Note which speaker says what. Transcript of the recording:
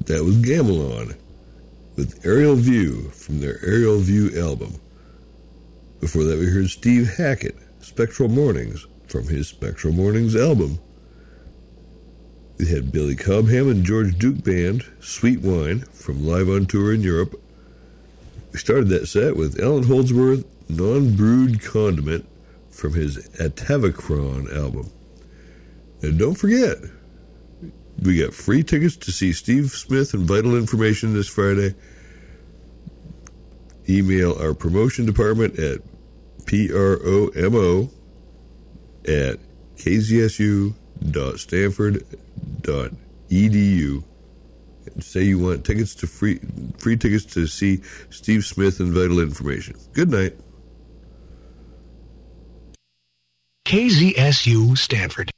Speaker 1: That was Gamelan with Aerial View from their Aerial View album. Before that, we heard Steve Hackett, Spectral Mornings, from his Spectral Mornings album. We had Billy Cobham and George Duke Band, Sweet Wine, from Live on Tour in Europe. We started that set with Alan Holdsworth, Non-Brewed Condiment, from his Atavachron album. And don't forget, we got free tickets to see Steve Smith and Vital Information this Friday. Email our promotion department at promo@kzsu.stanford.edu and say you want tickets to free tickets to see Steve Smith and Vital Information. Good night.
Speaker 2: KZSU Stanford.